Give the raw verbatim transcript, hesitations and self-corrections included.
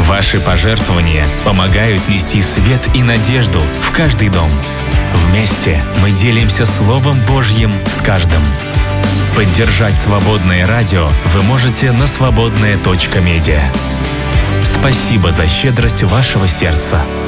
Ваши пожертвования помогают нести свет и надежду в каждый дом. Вместе мы делимся Словом Божьим с каждым. Поддержать свободное радио вы можете на свободная точка медиа. Спасибо за щедрость вашего сердца.